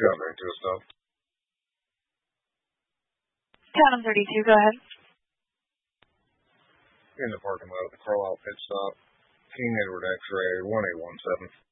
John back to a stop. Town 32, go ahead. In the parking lot at the Carlisle pit stop. King Edward X-ray 1817.